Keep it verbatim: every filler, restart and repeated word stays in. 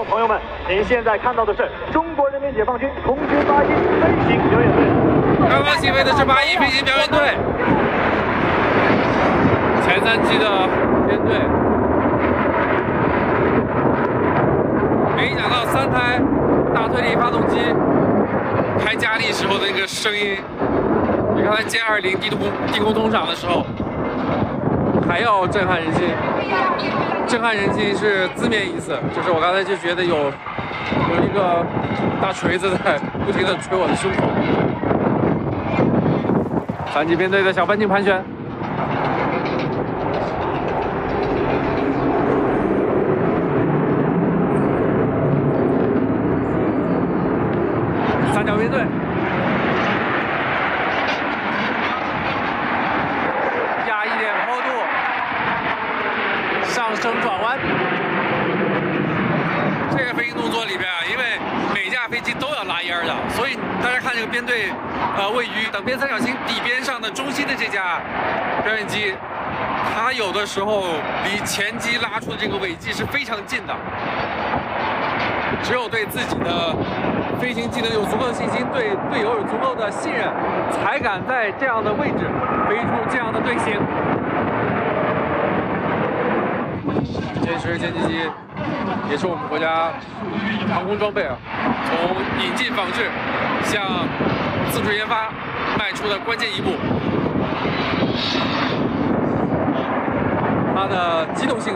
朋友们，您现在看到的是中国人民解放军空军八一飞行表演队。 刚刚起飞的是八一飞行表演队，前三期的编队。没想到三台大推力发动机开加力时候的那个声音，比刚才歼二零地空地空通场的时候还要震撼人心。震撼人心是字面意思，就是我刚才就觉得有有一个大锤子在不停地捶我的胸口。三级编队的小半径盘旋。三角编队。压一点坡度。上升转弯。这个飞行动作里边啊，因为每架飞机都要拉烟的，所以大家看这个编队，呃，位于等边三角形底边上的中心的这架表演机，它有的时候离前机拉出的这个尾迹是非常近的。只有对自己的飞行技能有足够的信心，对队友有足够的信任，才敢在这样的位置飞出这样的队形。这是歼击机，也是我们国家航空装备啊，从引进仿制向自主研发迈出的关键一步。它的机动性。